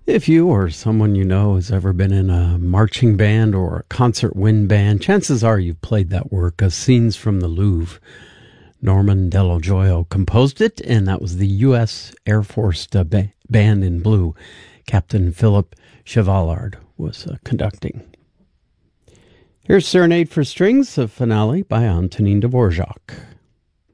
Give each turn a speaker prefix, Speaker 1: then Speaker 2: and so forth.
Speaker 1: If you or someone you know has ever been in a marching band or a concert wind band, chances are you've played that work, Scenes from the Louvre. Norman Dello Joio composed it, and that was the U.S. Air Force Band in Blue. Captain Philip Chevallard was conducting. Here's Serenade for Strings, a finale by Antonin Dvorak.